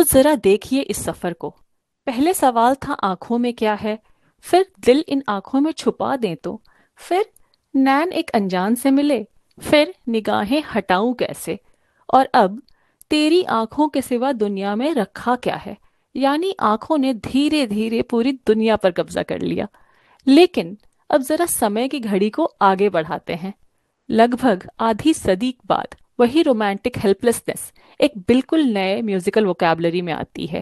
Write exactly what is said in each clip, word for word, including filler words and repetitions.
जरा देखिए इस सफर को। पहले सवाल था आंखों में क्या है, फिर दिल इन आंखों में छुपा दें तो, फिर नैन एक अनजान से मिले, फिर निगाहें हटाऊं कैसे, और अब तेरी आंखों के सिवा दुनिया में रखा क्या है। यानी आंखों ने धीरे धीरे पूरी दुनिया पर कब्जा कर लिया। लेकिन अब जरा समय की घड़ी को आगे बढ़ाते हैं। लगभग आधी सदी बाद वही रोमांटिक हेल्पलेसनेस एक बिल्कुल नए म्यूजिकल वोकैबुलरी में आती है।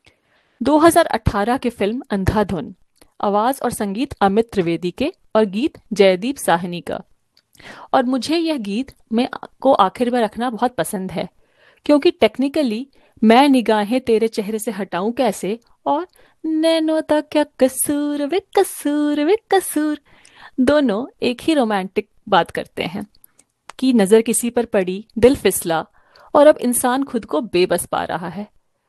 दो हज़ार अठारह की फिल्म अंधाधुन, आवाज और संगीत अमित त्रिवेदी के और गीत जयदीप साहनी का। और मुझे यह गीत में को आखिर में रखना बहुत पसंद है, क्योंकि टेक्निकली मैं निगाहें तेरे चेहरे से हटाऊं कैसे और नैनो तक क्या कसूर वे कसूर वे कसूर, दोनों एक ही रोमांटिक बात करते हैं कि नजर किसी पर पड़ी, दिल फिसला, और अब इंसान खुद को बेबस पा रहा है।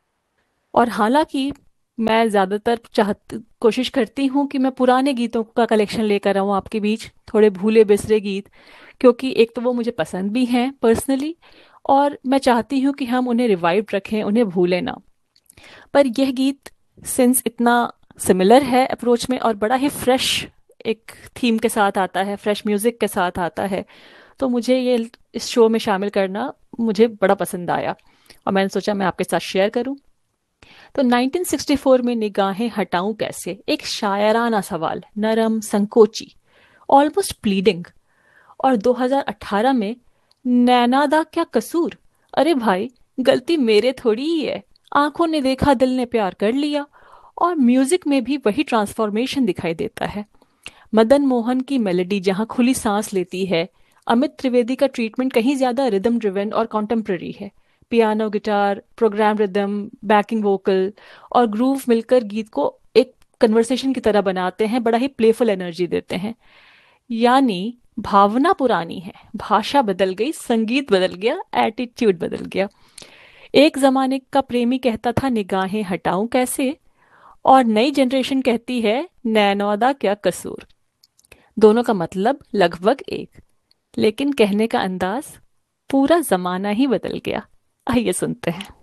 और हालांकि मैं ज्यादातर चाहती कोशिश करती हूँ कि मैं पुराने गीतों का कलेक्शन लेकर आऊँ आपके बीच, थोड़े भूले बिसरे गीत, क्योंकि एक तो वो मुझे पसंद भी हैं पर्सनली, और मैं चाहती हूँ कि हम उन्हें रिवाइव रखें, उन्हें भूलें ना। पर यह गीत सिंस इतना सिमिलर है अप्रोच में और बड़ा ही फ्रेश एक थीम के साथ आता है, फ्रेश म्यूजिक के साथ आता है, तो मुझे ये इस शो में शामिल करना मुझे बड़ा पसंद आया और मैंने सोचा मैं आपके साथ शेयर करूं। तो नाइनटीन सिक्सटी फोर में निगाहें हटाऊं कैसे, एक शायराना सवाल, नरम, संकोची, ऑलमोस्ट प्लीडिंग। और दो हज़ार अठारह में नैना दा क्या कसूर, अरे भाई गलती मेरे थोड़ी ही है, आंखों ने देखा दिल ने प्यार कर लिया। और म्यूजिक में भी वही ट्रांसफॉर्मेशन दिखाई देता है। मदन मोहन की मेलोडी जहाँ खुली सांस लेती है, अमित त्रिवेदी का ट्रीटमेंट कहीं ज्यादा रिदम ड्रिवन और कॉन्टेम्प्ररी है। Piano, guitar, programme rhythm, banking vocal और ग्रूव मिलकर गीत को एक कन्वर्सेशन की तरह बनाते हैं, बड़ा ही प्लेफुल एनर्जी देते हैं। यानी भावना पुरानी है, भाषा बदल गई, संगीत बदल गया, एटीट्यूड बदल गया। एक जमाने का प्रेमी कहता था निगाहें हटाऊं कैसे, और नई जनरेशन कहती है नैनौदा क्या कसूर। दोनों का मतलब लगभग एक, लेकिन कहने का अंदाज पूरा जमाना ही बदल गया। आइए सुनते हैं।